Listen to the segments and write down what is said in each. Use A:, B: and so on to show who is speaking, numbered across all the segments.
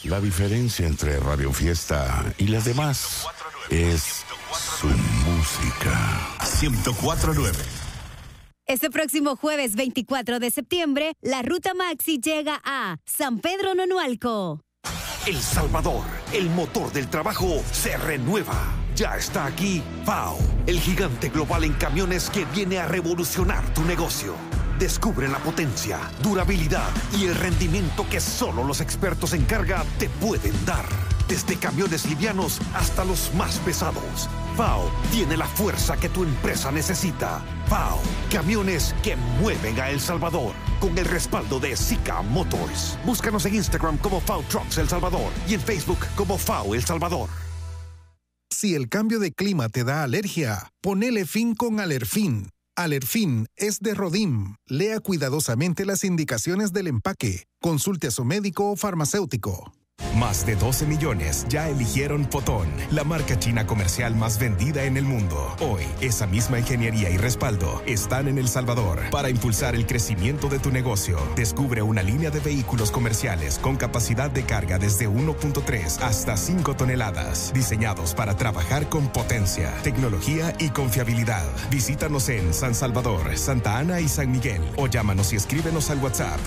A: La diferencia entre Radio Fiesta y las demás es su música.
B: 104.9.
C: Este próximo jueves 24 de septiembre, la Ruta Maxi llega a San Pedro Nonualco.
D: El Salvador, el motor del trabajo, se renueva. Ya está aquí FAO, el gigante global en camiones que viene a revolucionar tu negocio. Descubre la potencia, durabilidad y el rendimiento que solo los expertos en carga te pueden dar. Desde camiones livianos hasta los más pesados, FAO tiene la fuerza que tu empresa necesita. FAO, camiones que mueven a El Salvador, con el respaldo de Sika Motors. Búscanos en Instagram como FAO Trucks El Salvador y en Facebook como FAO El Salvador.
E: Si el cambio de clima te da alergia, ponele fin con Alerfin. Alerfin es de Rodim. Lea cuidadosamente las indicaciones del empaque. Consulte a su médico o farmacéutico.
F: Más de 12 millones ya eligieron Fotón, la marca china comercial más vendida en el mundo. Hoy, esa misma ingeniería y respaldo están en El Salvador para impulsar el crecimiento de tu negocio. Descubre una línea de vehículos comerciales con capacidad de carga desde 1.3 hasta 5 toneladas, diseñados para trabajar con potencia, tecnología y confiabilidad. Visítanos en San Salvador, Santa Ana y San Miguel o llámanos y escríbenos al WhatsApp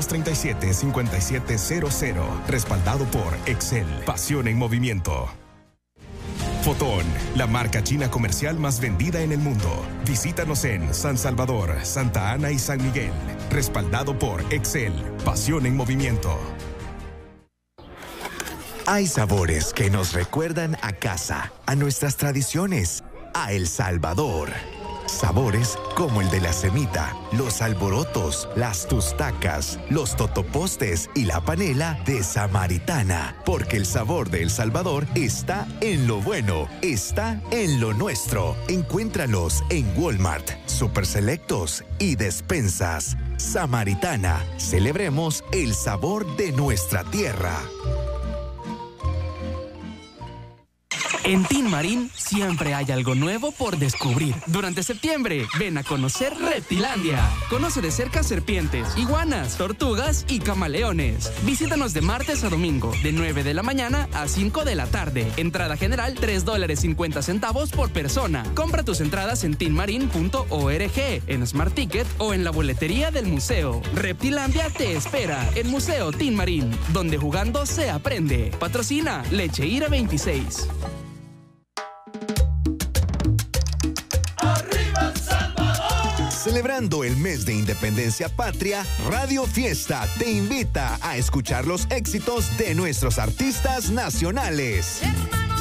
F: 2237-5700, respaldado por Excel, pasión en movimiento. Fotón, la marca china comercial más vendida en el mundo. Visítanos en San Salvador, Santa Ana y San Miguel, respaldado por Excel, pasión en movimiento.
G: Hay sabores que nos recuerdan a casa, a nuestras tradiciones, a El Salvador. Sabores como el de la semita, los alborotos, las tustacas, los totopostes y la panela de Samaritana. Porque el sabor de El Salvador está en lo bueno, está en lo nuestro. Encuéntralos en Walmart, Super Selectos y despensas. Samaritana, celebremos el sabor de nuestra tierra.
H: En Tin Marín siempre hay algo nuevo por descubrir. Durante septiembre, ven a conocer Reptilandia. Conoce de cerca serpientes, iguanas, tortugas y camaleones. Visítanos de martes a domingo, de 9 de la mañana a 5 de la tarde. Entrada general, $3.50 por persona. Compra tus entradas en tinmarin.org, en Smart Ticket o en la boletería del museo. Reptilandia te espera en Museo Tin Marín, donde jugando se aprende. Patrocina Leche Ira 26.
G: Celebrando el mes de Independencia Patria, Radio Fiesta te invita a escuchar los éxitos de nuestros artistas nacionales.